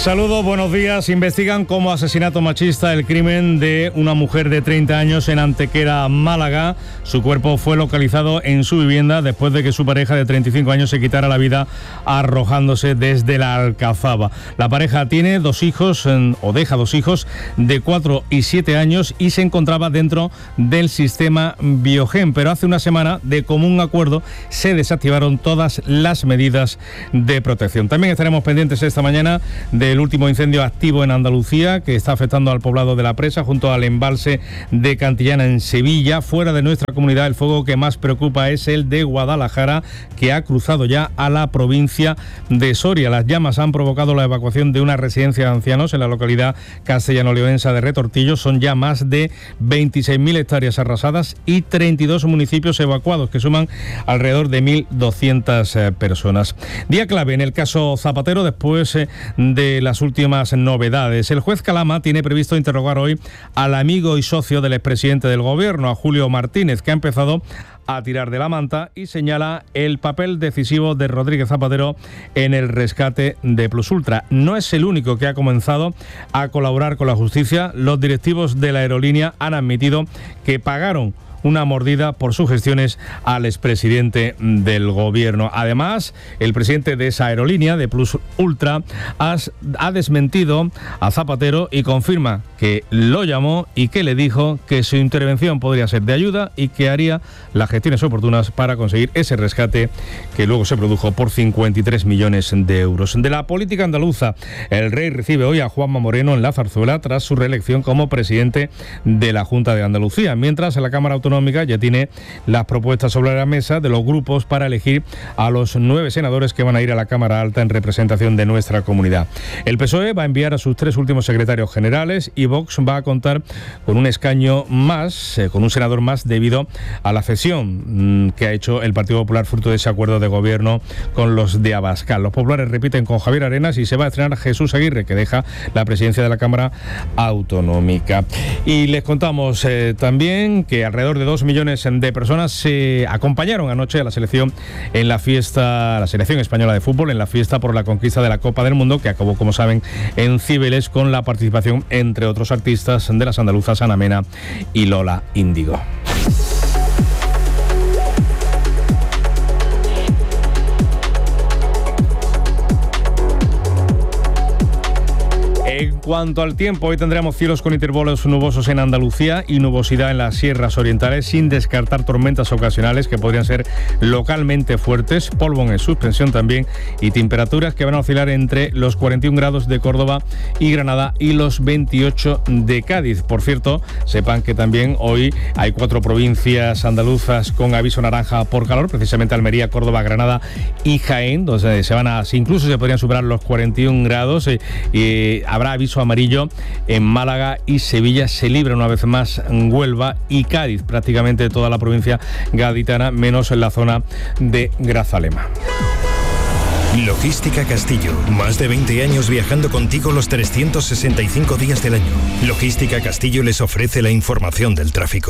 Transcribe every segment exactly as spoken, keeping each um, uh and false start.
Saludos, buenos días. Investigan como asesinato machista el crimen de una mujer de treinta años en Antequera, Málaga. Su cuerpo fue localizado en su vivienda después de que su pareja de treinta y cinco años se quitara la vida arrojándose desde la Alcazaba. La pareja tiene dos hijos, o deja dos hijos, de cuatro y siete años y se encontraba dentro del sistema Biogen. Pero hace una semana, de común acuerdo, se desactivaron todas las medidas de protección. También estaremos pendientes esta mañana del último incendio activo en Andalucía, que está afectando al poblado de La Presa, junto al embalse de Cantillana en Sevilla. Fuera de nuestra comunidad, el fuego que más preocupa es el de Guadalajara, que ha cruzado ya a la provincia de Soria. Las llamas han provocado la evacuación de una residencia de ancianos en la localidad castellano-leonesa de Retortillo. Son ya más de veintiséis mil hectáreas arrasadas y treinta y dos municipios evacuados, que suman alrededor de mil doscientas eh, personas. Día clave en el caso Zapatero después eh, de las últimas novedades. El juez Calama tiene previsto interrogar hoy al amigo y socio del expresidente del Gobierno, a Julio Martínez, que ha empezado a tirar de la manta y señala el papel decisivo de Rodríguez Zapatero en el rescate de Plusultra. No es el único que ha comenzado a colaborar con la justicia. Los directivos de la aerolínea han admitido que pagaron una mordida por sus gestiones al expresidente del Gobierno. Además, el presidente de esa aerolínea, de Plus Ultra, has, ha desmentido a Zapatero y confirma que lo llamó y que le dijo que su intervención podría ser de ayuda y que haría las gestiones oportunas para conseguir ese rescate que luego se produjo por cincuenta y tres millones de euros. De la política andaluza, el rey recibe hoy a Juanma Moreno en la Zarzuela tras su reelección como presidente de la Junta de Andalucía, mientras en la Cámara Autonómica ya tiene las propuestas sobre la mesa de los grupos para elegir a los nueve senadores que van a ir a la Cámara Alta en representación de nuestra comunidad. El P S O E va a enviar a sus tres últimos secretarios generales y Vox va a contar con un escaño más, eh, con un senador más, debido a la cesión mmm, que ha hecho el Partido Popular fruto de ese acuerdo de gobierno con los de Abascal. Los populares repiten con Javier Arenas y se va a estrenar Jesús Aguirre, que deja la presidencia de la Cámara Autonómica. Y les contamos eh, también que alrededor de dos millones de personas se acompañaron anoche a la selección en la fiesta, la selección española de fútbol, en la fiesta por la conquista de la Copa del Mundo, que acabó, como saben, en Cibeles, con la participación, entre otros artistas, de las andaluzas Ana Mena y Lola Índigo. En cuanto al tiempo, hoy tendremos cielos con intervalos nubosos en Andalucía y nubosidad en las sierras orientales, sin descartar tormentas ocasionales que podrían ser localmente fuertes, polvo en suspensión también, y temperaturas que van a oscilar entre los cuarenta y un grados de Córdoba y Granada y los veintiocho de Cádiz. Por cierto, sepan que también hoy hay cuatro provincias andaluzas con aviso naranja por calor, precisamente Almería, Córdoba, Granada y Jaén, donde se van a, incluso se podrían superar los cuarenta y un grados, y, y habrá aviso amarillo en Málaga y Sevilla. Se libra una vez más Huelva y Cádiz, prácticamente toda la provincia gaditana, menos en la zona de Grazalema. Logística Castillo, más de veinte años viajando contigo los trescientos sesenta y cinco días del año. Logística Castillo les ofrece la información del tráfico.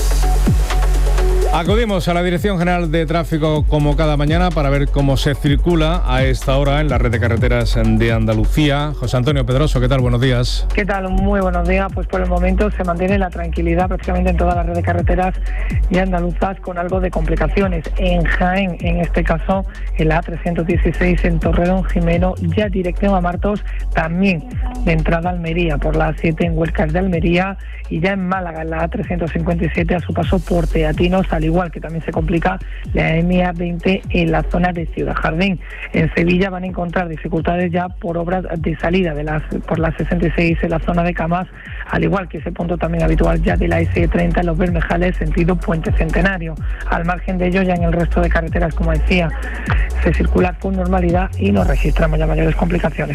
Acudimos a la Dirección General de Tráfico como cada mañana para ver cómo se circula a esta hora en la red de carreteras de Andalucía. José Antonio Pedroso, ¿qué tal? Buenos días. ¿Qué tal? Muy buenos días. Pues por el momento se mantiene la tranquilidad prácticamente en toda la red de carreteras y andaluzas, con algo de complicaciones. En Jaén, en este caso, en la A trescientos dieciséis en Torredón Jimeno, ya dirección a Martos, también de entrada a Almería, por la A siete en Huescas de Almería, y ya en Málaga, en la A trescientos cincuenta y siete a su paso por Teatinos, al igual que también se complica la M A veinte en la zona de Ciudad Jardín. En Sevilla van a encontrar dificultades ya por obras de salida de las por la sesenta y seis en la zona de Camas, al igual que ese punto también habitual ya de la S treinta en Los Bermejales, sentido Puente Centenario. Al margen de ello, ya en el resto de carreteras, como decía, se circula con normalidad y no registramos ya mayores complicaciones.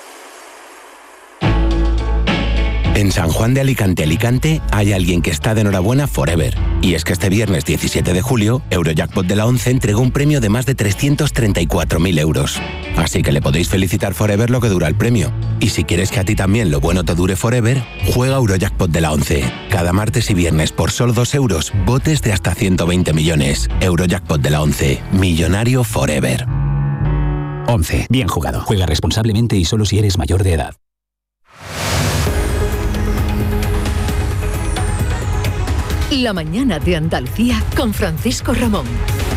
En San Juan de Alicante, Alicante, hay alguien que está de enhorabuena forever. Y es que este viernes diecisiete de julio, Eurojackpot de la ONCE entregó un premio de más de trescientos treinta y cuatro mil euros. Así que le podéis felicitar forever lo que dura el premio. Y si quieres que a ti también lo bueno te dure forever, juega Eurojackpot de la ONCE. Cada martes y viernes por solo dos euros, botes de hasta ciento veinte millones. Eurojackpot de la ONCE, millonario forever. once. Bien jugado. Juega responsablemente y solo si eres mayor de edad. La mañana de Andalucía con Francisco Ramón.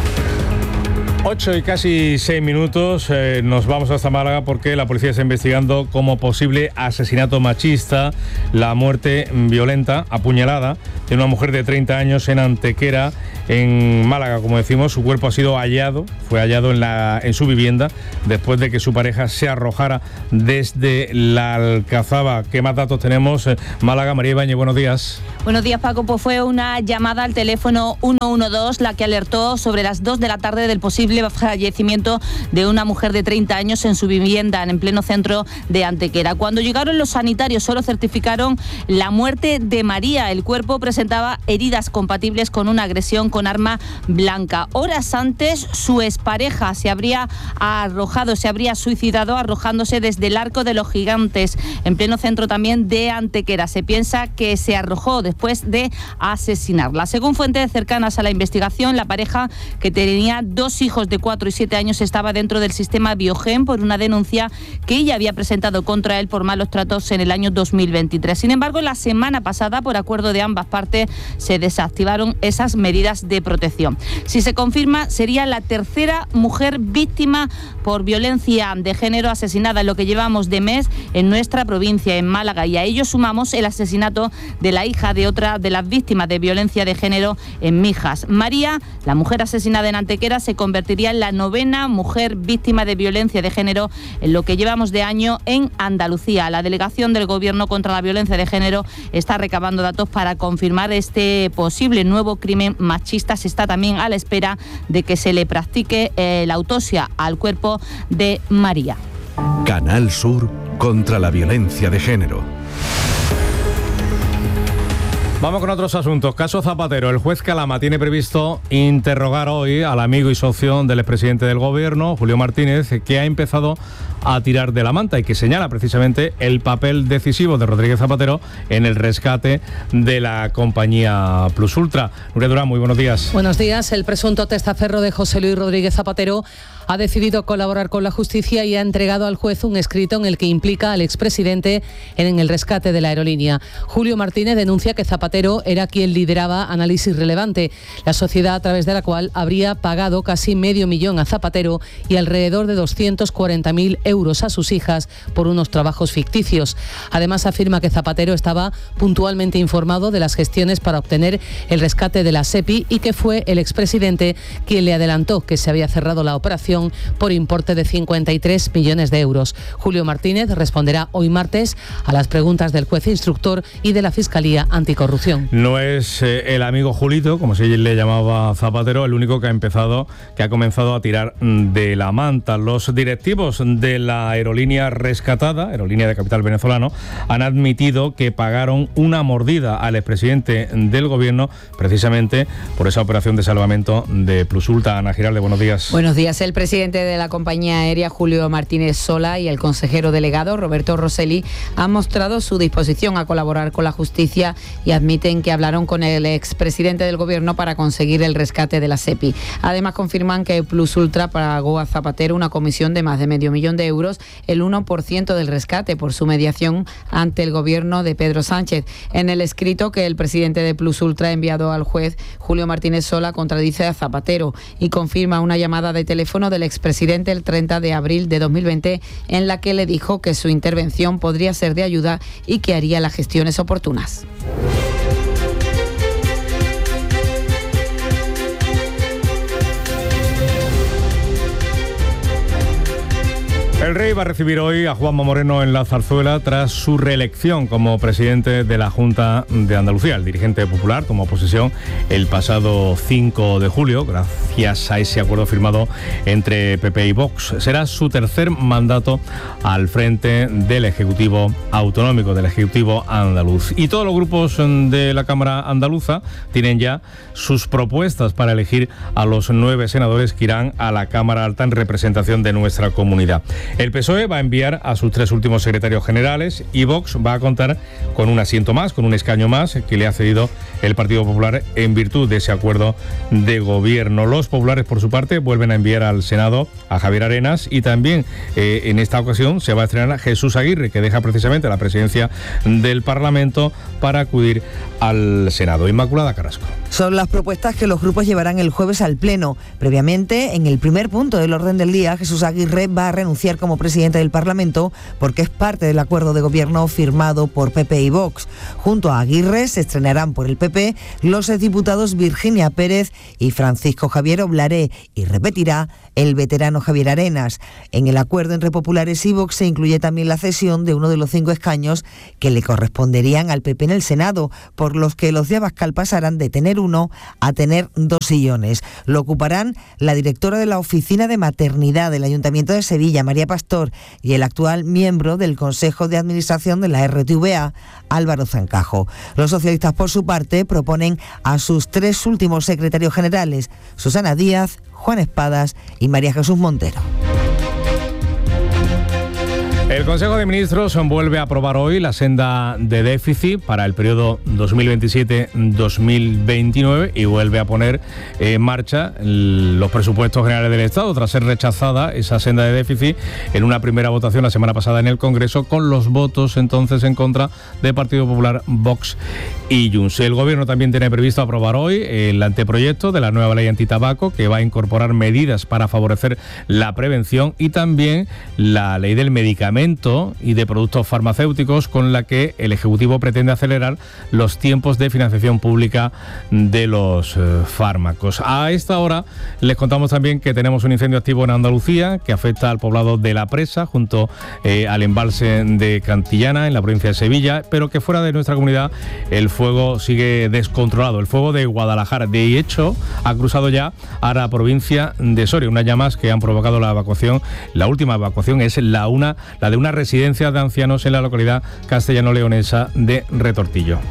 Ocho y casi seis minutos, eh, nos vamos hasta Málaga porque la policía está investigando como posible asesinato machista la muerte violenta, apuñalada, de una mujer de treinta años en Antequera, en Málaga. Como decimos, su cuerpo ha sido hallado, fue hallado en, la, en su vivienda después de que su pareja se arrojara desde la Alcazaba. ¿Qué más datos tenemos? Eh, Málaga, María Ibáñez, buenos días. Buenos días, Paco. Pues fue una llamada al teléfono uno uno dos la que alertó sobre las dos de la tarde del posible fallecimiento de una mujer de treinta años en su vivienda en pleno centro de Antequera. Cuando llegaron los sanitarios solo certificaron la muerte de María. El cuerpo presentaba heridas compatibles con una agresión con arma blanca. Horas antes, su expareja se habría arrojado, se habría suicidado arrojándose desde el Arco de los Gigantes, en pleno centro también de Antequera. Se piensa que se arrojó después de asesinarla. Según fuentes cercanas a la investigación, la pareja, que tenía dos hijos de cuatro y siete años, estaba dentro del sistema Biogen por una denuncia que ella había presentado contra él por malos tratos en el año dos mil veintitrés. Sin embargo, la semana pasada, por acuerdo de ambas partes, se desactivaron esas medidas de protección. Si se confirma, sería la tercera mujer víctima por violencia de género asesinada en lo que llevamos de mes en nuestra provincia, en Málaga, y a ello sumamos el asesinato de la hija de otra de las víctimas de violencia de género en Mijas. María, la mujer asesinada en Antequera, se convertiría en la novena mujer víctima de violencia de género en lo que llevamos de año en Andalucía. La delegación del Gobierno contra la violencia de género está recabando datos para confirmar este posible nuevo crimen machista. Se está también a la espera de que se le practique eh, la autopsia al cuerpo de María. Canal Sur contra la violencia de género. Vamos con otros asuntos. Caso Zapatero. El juez Calama tiene previsto interrogar hoy al amigo y socio del expresidente del Gobierno, Julio Martínez, que ha empezado a tirar de la manta y que señala precisamente el papel decisivo de Rodríguez Zapatero en el rescate de la compañía Plus Ultra. Nuria Durán, muy buenos días. Buenos días. El presunto testaferro de José Luis Rodríguez Zapatero ha decidido colaborar con la justicia y ha entregado al juez un escrito en el que implica al expresidente en el rescate de la aerolínea. Julio Martínez denuncia que Zapatero era quien lideraba Análisis Relevante, la sociedad a través de la cual habría pagado casi medio millón a Zapatero y alrededor de doscientos cuarenta mil euros a sus hijas por unos trabajos ficticios. Además, afirma que Zapatero estaba puntualmente informado de las gestiones para obtener el rescate de la SEPI y que fue el expresidente quien le adelantó que se había cerrado la operación por importe de cincuenta y tres millones de euros. Julio Martínez responderá hoy martes a las preguntas del juez instructor y de la Fiscalía Anticorrupción. No es eh, el amigo Julito, como se le llamaba Zapatero, el único que ha empezado, que ha comenzado a tirar de la manta. Los directivos de la aerolínea rescatada, aerolínea de capital venezolano, han admitido que pagaron una mordida al expresidente del Gobierno precisamente por esa operación de salvamento de Plus Ultra. Ana Giralde, buenos días. Buenos días. El presidente de la compañía aérea, Julio Martínez Sola, y el consejero delegado, Roberto Rosselli, han mostrado su disposición a colaborar con la justicia y admiten que hablaron con el expresidente del Gobierno para conseguir el rescate de la SEPI. Además, confirman que Plus Ultra pagó a Zapatero una comisión de más de medio millón de euros, el uno por ciento del rescate, por su mediación ante el Gobierno de Pedro Sánchez. En el escrito que el presidente de Plus Ultra ha enviado al juez, Julio Martínez Sola contradice a Zapatero y confirma una llamada de teléfono del expresidente el treinta de abril de dos mil veinte en la que le dijo que su intervención podría ser de ayuda y que haría las gestiones oportunas. El rey va a recibir hoy a Juanma Moreno en la Zarzuela tras su reelección como presidente de la Junta de Andalucía. El dirigente popular tomó posesión el pasado cinco de julio gracias a ese acuerdo firmado entre P P y Vox. Será su tercer mandato al frente del Ejecutivo Autonómico, del Ejecutivo andaluz. Y todos los grupos de la Cámara andaluza tienen ya sus propuestas para elegir a los nueve senadores que irán a la Cámara Alta en representación de nuestra comunidad. El P S O E va a enviar a sus tres últimos secretarios generales y Vox va a contar con un asiento más, con un escaño más que le ha cedido el Partido Popular en virtud de ese acuerdo de gobierno. Los populares, por su parte, vuelven a enviar al Senado a Javier Arenas y también eh, en esta ocasión se va a estrenar a Jesús Aguirre, que deja precisamente la presidencia del Parlamento para acudir al Senado. Inmaculada Carrasco. Son las propuestas que los grupos llevarán el jueves al Pleno. Previamente, en el primer punto del orden del día, Jesús Aguirre va a renunciar como presidente del Parlamento porque es parte del acuerdo de gobierno firmado por P P y Vox. Junto a Aguirre se estrenarán por el P P los exdiputados Virginia Pérez y Francisco Javier Oblaré y repetirá el veterano Javier Arenas. En el acuerdo entre populares y Vox se incluye también la cesión de uno de los cinco escaños que le corresponderían al P P en el Senado, por los que los de Abascal pasarán de tener uno a tener dos sillones. Lo ocuparán la directora de la Oficina de Maternidad del Ayuntamiento de Sevilla, María Pastor, y el actual miembro del Consejo de Administración de la R T V A, Álvaro Zancajo. Los socialistas, por su parte, proponen a sus tres últimos secretarios generales, Susana Díaz, Juan Espadas y María Jesús Montero. El Consejo de Ministros vuelve a aprobar hoy la senda de déficit para el periodo dos mil veintisiete dos mil veintinueve y vuelve a poner en marcha los presupuestos generales del Estado tras ser rechazada esa senda de déficit en una primera votación la semana pasada en el Congreso, con los votos entonces en contra de Partido Popular, Vox y Junts. El Gobierno también tiene previsto aprobar hoy el anteproyecto de la nueva ley antitabaco, que va a incorporar medidas para favorecer la prevención, y también la ley del medicamento y de productos farmacéuticos, con la que el Ejecutivo pretende acelerar los tiempos de financiación pública de los eh, fármacos. A esta hora les contamos también que tenemos un incendio activo en Andalucía que afecta al poblado de La Presa, junto eh, al embalse de Cantillana, en la provincia de Sevilla, pero que fuera de nuestra comunidad el fuego sigue descontrolado. El fuego de Guadalajara, de hecho, ha cruzado ya a la provincia de Soria. Unas llamas que han provocado la evacuación. La última evacuación es la, una, la de una residencia de ancianos en la localidad castellano-leonesa de Retortillo.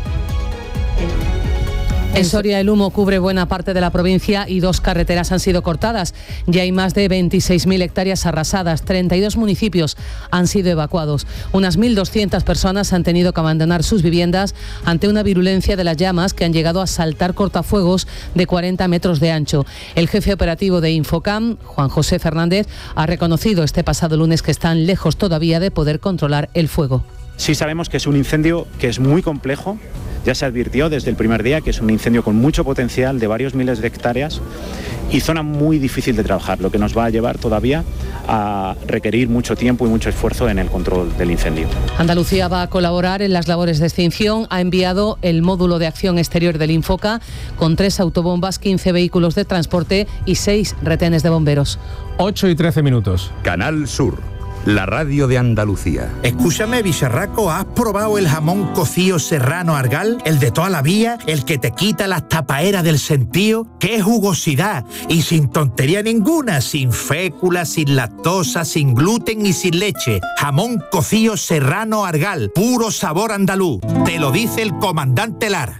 En Soria el humo cubre buena parte de la provincia y dos carreteras han sido cortadas. Ya hay más de veintiséis mil hectáreas arrasadas, treinta y dos municipios han sido evacuados. Unas mil doscientas personas han tenido que abandonar sus viviendas ante una virulencia de las llamas que han llegado a saltar cortafuegos de cuarenta metros de ancho. El jefe operativo de Infocam, Juan José Fernández, ha reconocido este pasado lunes que están lejos todavía de poder controlar el fuego. Sí sabemos que es un incendio que es muy complejo. Ya se advirtió desde el primer día que es un incendio con mucho potencial, de varios miles de hectáreas, y zona muy difícil de trabajar, lo que nos va a llevar todavía a requerir mucho tiempo y mucho esfuerzo en el control del incendio. Andalucía va a colaborar en las labores de extinción. Ha enviado el módulo de acción exterior del Infoca con tres autobombas, quince vehículos de transporte y seis retenes de bomberos. ocho y trece minutos. Canal Sur, la radio de Andalucía. Escúchame, bicharraco, ¿has probado el jamón cocido serrano Argal? El de toda la vida, el que te quita las tapaeras del sentío. ¡Qué jugosidad! Y sin tontería ninguna, sin fécula, sin lactosa, sin gluten y sin leche. Jamón cocido serrano Argal, puro sabor andaluz. Te lo dice el comandante Lara.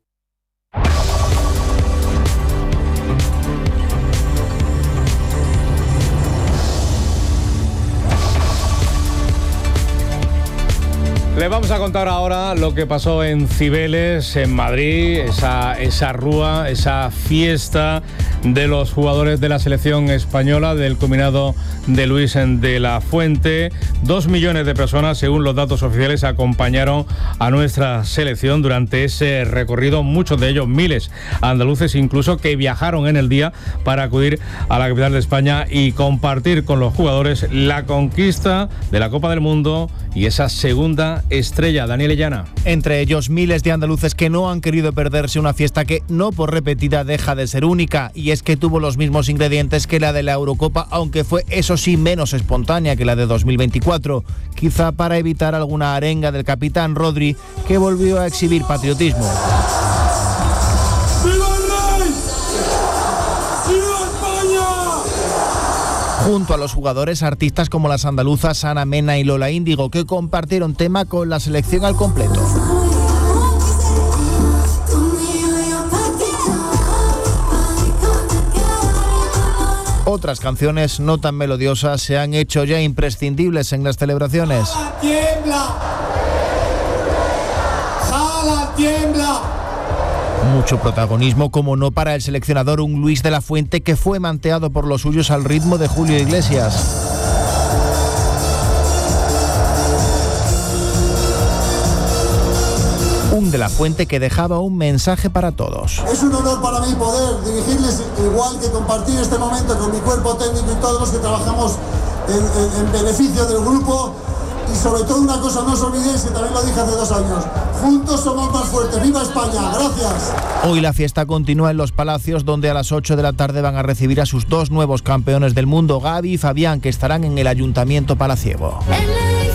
Les vamos a contar ahora lo que pasó en Cibeles, en Madrid, esa, esa rúa, esa fiesta de los jugadores de la selección española, del combinado de Luis de la Fuente. Dos millones de personas, según los datos oficiales, acompañaron a nuestra selección durante ese recorrido, muchos de ellos miles andaluces incluso, que viajaron en el día para acudir a la capital de España y compartir con los jugadores la conquista de la Copa del Mundo y esa segunda estrella. Daniel Llana. Entre ellos miles de andaluces que no han querido perderse una fiesta que no por repetida deja de ser única, y es que tuvo los mismos ingredientes que la de la Eurocopa, aunque fue eso sí menos espontánea que la de dos mil veinticuatro, quizá para evitar alguna arenga del capitán Rodri, que volvió a exhibir patriotismo. Junto a los jugadores, artistas como las andaluzas Ana Mena y Lola Índigo, que compartieron tema con la selección al completo. Otras canciones no tan melodiosas se han hecho ya imprescindibles en las celebraciones. ¡Jala, tiembla! ¡Jala, tiembla! Mucho protagonismo, como no, para el seleccionador, un Luis de la Fuente que fue manteado por los suyos al ritmo de Julio Iglesias. Un de la Fuente que dejaba un mensaje para todos. Es un honor para mí poder dirigirles, igual que compartir este momento con mi cuerpo técnico y todos los que trabajamos en, en, en beneficio del grupo. Y sobre todo una cosa, no os olvidéis, que también lo dije hace dos años, juntos somos más fuertes. ¡Viva España! ¡Gracias! Hoy la fiesta continúa en Los Palacios, donde a las ocho de la tarde van a recibir a sus dos nuevos campeones del mundo, Gaby y Fabián, que estarán en el Ayuntamiento palaciego.